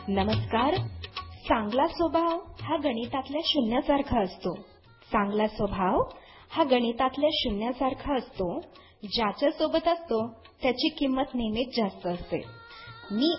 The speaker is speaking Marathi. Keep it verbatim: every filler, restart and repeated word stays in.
नमस्कार. चांगला स्वभाव हा गणितातल्या शून्यासारखा असतो. चांगला स्वभाव हा गणितातल्या शून्यासारखा असतो. ज्याच्या सोबत असतो त्याची किंमत नेहमीच जास्त असते. मी